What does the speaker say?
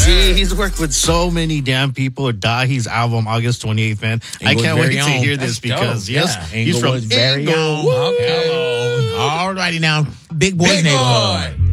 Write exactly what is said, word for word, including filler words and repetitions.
Gee, he's worked with so many damn people. Dahi's album, August twenty-eighth, man. I can't wait to own. hear this That's because, dope. yes, Yeah. he's from Inglewood's very own. Inglewood. Okay. All righty now. Big Boys Big Neighborhood. Boy.